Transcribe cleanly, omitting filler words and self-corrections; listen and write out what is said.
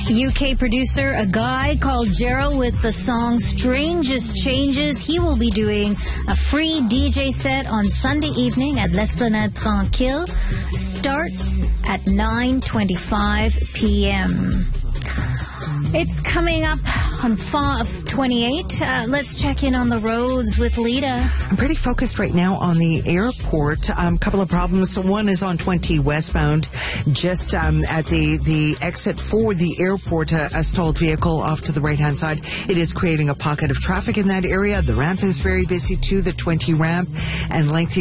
UK producer, a guy called Gerald with the song Strangest Changes. He will be doing a free DJ set on Sunday evening at L'Esplanade Tranquille. Starts at 9:25 p.m. It's coming up on 5:28. Let's check in on the roads with Lita. I'm pretty focused right now on the airport. Couple of problems. One is on 20 westbound, just at the exit for the airport. A stalled vehicle off to the right-hand side. It is creating a pocket of traffic in that area. The ramp is very busy too, the 20 ramp, and lengthy